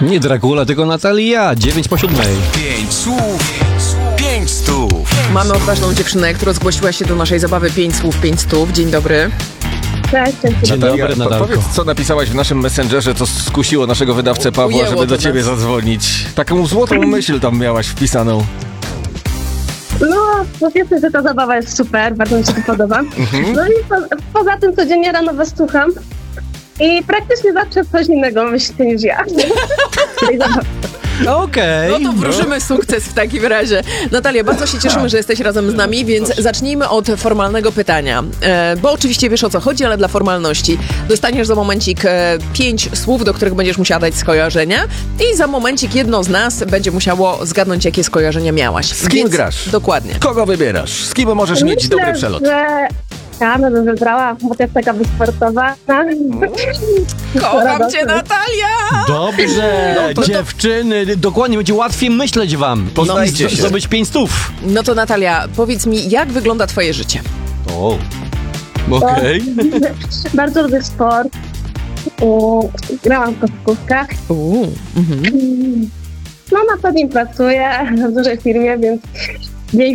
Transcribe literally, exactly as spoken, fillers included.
Nie Dracula, tylko Natalia. Dziewięć po siódmej. Pięć słów, pięć stów. Mamy odważną dziewczynę, która zgłosiła się do naszej zabawy pięć słów, pięć stów. Dzień dobry. Cześć, Dzień Natalia, dobry, po- Natalko. powiedz, co napisałaś w naszym Messengerze, co skusiło naszego wydawcę Pawła, Ujęło żeby do to ciebie nas. zadzwonić. Taką złotą myśl tam miałaś wpisaną. No, po pierwsze, że ta zabawa jest super, bardzo mi się to podoba. No i po, poza tym codziennie rano was słucham i praktycznie zawsze coś innego myślicie niż ja. Tej zabawy. Okej. No to wróżymy sukces w takim razie. Natalia, bardzo się cieszymy, że jesteś razem z nami, więc zacznijmy od formalnego pytania. E, bo oczywiście wiesz, o co chodzi, ale dla formalności. Dostaniesz za momencik e, pięć słów, do których będziesz musiała dać skojarzenia i za momencik jedno z nas będzie musiało zgadnąć, jakie skojarzenia miałaś. Z kim Więc grasz? Dokładnie. Kogo wybierasz? Z kim możesz mieć Myślę, dobry przelot? że Kamę bym wybrała, bo to jest taka wysportowana. Kocham cię, Natalia! Dobrze, No to- dziewczyny, dokładnie, będzie łatwiej myśleć wam. Poznajcie no, się. Zdobyć pięć stów. No to Natalia, powiedz mi, jak wygląda twoje życie? O, okej. Bardzo lubię sport. Mm, Grałam w koszykówkę. Uuu, mhm. No na co dzień pracuję w dużej firmie, więc